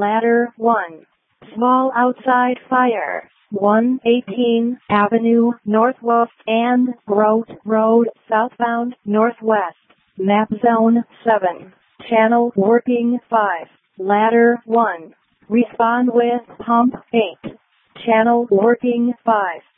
Ladder 1. Small outside fire. 118 Avenue Northwest and Grote Road southbound northwest. Map Zone 7. Channel working 5. Ladder 1. Respond with Pump 8. Channel working 5.